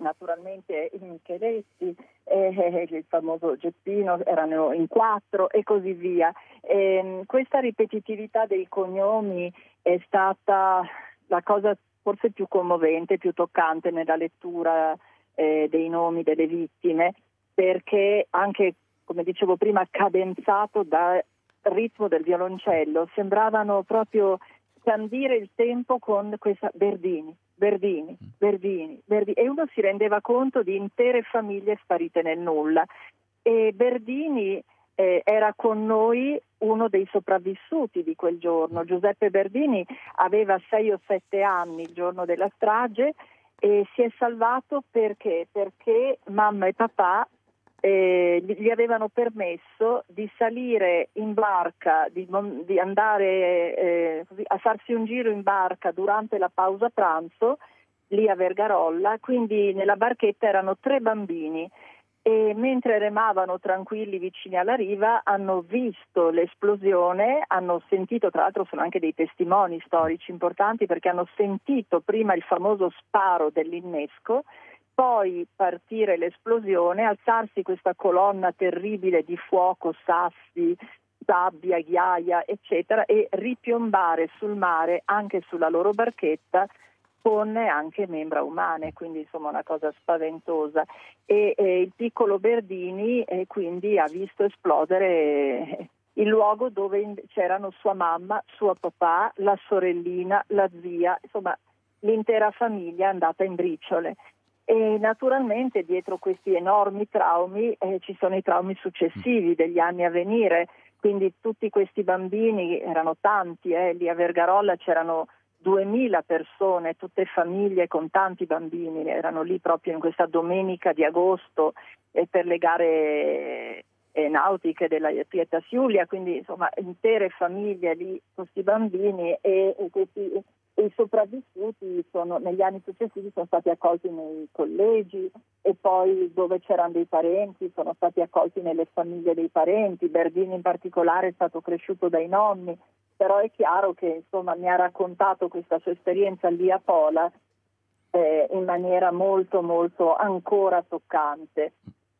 naturalmente i Micheletti, il famoso Geppino, erano in 4 e così via. Questa ripetitività dei cognomi è stata la cosa forse più commovente, più toccante nella lettura dei nomi delle vittime, perché anche, come dicevo prima, cadenzato dal ritmo del violoncello, sembravano proprio scandire il tempo con questa Verdini, e uno si rendeva conto di intere famiglie sparite nel nulla. E Verdini era con noi uno dei sopravvissuti di quel giorno. Giuseppe Verdini aveva 6 o 7 anni il giorno della strage e si è salvato perché mamma e papà gli avevano permesso di salire in barca, di andare a farsi un giro in barca durante la pausa pranzo lì a Vergarolla. Quindi nella barchetta erano 3 bambini e mentre remavano tranquilli vicini alla riva hanno visto l'esplosione, hanno sentito, tra l'altro sono anche dei testimoni storici importanti perché hanno sentito prima il famoso sparo dell'innesco, poi partire l'esplosione, alzarsi questa colonna terribile di fuoco, sassi, sabbia, ghiaia, eccetera, e ripiombare sul mare anche sulla loro barchetta con anche membra umane, quindi insomma una cosa spaventosa. E il piccolo Verdini quindi ha visto esplodere il luogo dove c'erano sua mamma, suo papà, la sorellina, la zia, insomma l'intera famiglia è andata in briciole. E naturalmente dietro questi enormi traumi ci sono i traumi successivi degli anni a venire, quindi tutti questi bambini, erano tanti, lì a Vergarolla c'erano 2000 persone, tutte famiglie con tanti bambini, erano lì proprio in questa domenica di agosto per le gare nautiche della Pietas Julia, quindi insomma intere famiglie lì, questi bambini e i sopravvissuti negli anni successivi sono stati accolti nei collegi e poi dove c'erano dei parenti sono stati accolti nelle famiglie dei parenti. Verdini in particolare è stato cresciuto dai nonni, però è chiaro che insomma mi ha raccontato questa sua esperienza lì a Pola in maniera molto molto ancora toccante.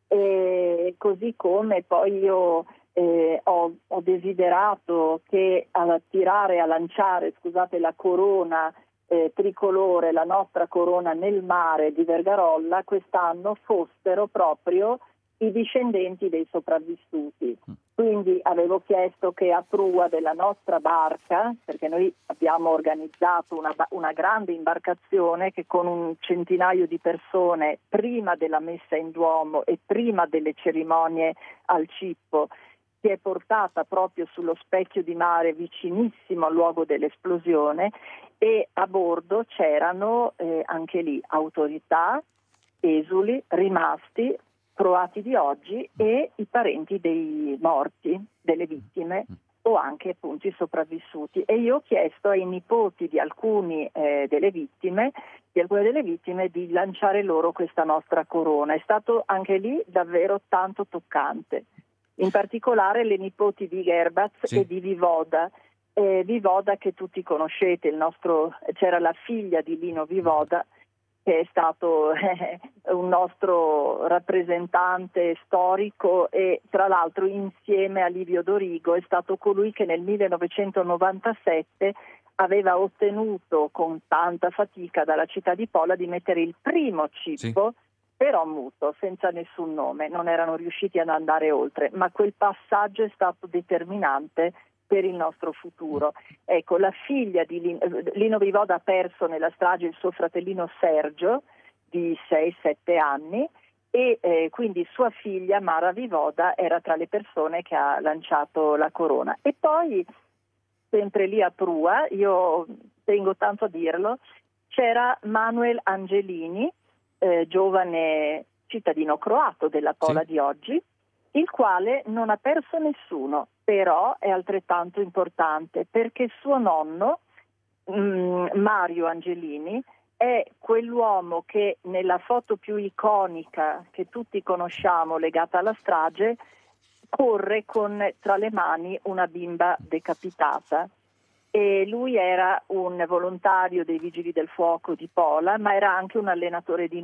E così come poi io ho desiderato che a lanciare la corona tricolore, la nostra corona nel mare di Vergarolla quest'anno fossero proprio i discendenti dei sopravvissuti. Quindi avevo chiesto che a prua della nostra barca, perché noi abbiamo organizzato una grande imbarcazione che con un centinaio di persone prima della messa in Duomo e prima delle cerimonie al Cippo si è portata proprio sullo specchio di mare vicinissimo al luogo dell'esplosione e a bordo c'erano anche lì autorità, esuli, rimasti, croati di oggi e i parenti dei morti, delle vittime o anche appunto i sopravvissuti. E io ho chiesto ai nipoti di alcune delle vittime di lanciare loro questa nostra corona. È stato anche lì davvero tanto toccante. In particolare le nipoti di Gerbaz e di Vivoda. Vivoda che tutti conoscete, c'era la figlia di Lino Vivoda che è stato un nostro rappresentante storico e tra l'altro insieme a Livio Dorigo è stato colui che nel 1997 aveva ottenuto con tanta fatica dalla città di Pola di mettere il primo Cippo, però muto, senza nessun nome, non erano riusciti ad andare oltre, ma quel passaggio è stato determinante per il nostro futuro. Ecco, la figlia di Lino Vivoda ha perso nella strage il suo fratellino Sergio di 6-7 anni e quindi sua figlia Mara Vivoda era tra le persone che ha lanciato la corona. E poi, sempre lì a prua, io tengo tanto a dirlo, c'era Manuel Angelini, giovane cittadino croato della Pola di oggi, il quale non ha perso nessuno, però è altrettanto importante perché suo nonno, Mario Angelini, è quell'uomo che nella foto più iconica che tutti conosciamo legata alla strage corre con tra le mani una bimba decapitata. E lui era un volontario dei Vigili del Fuoco di Pola, ma era anche un allenatore di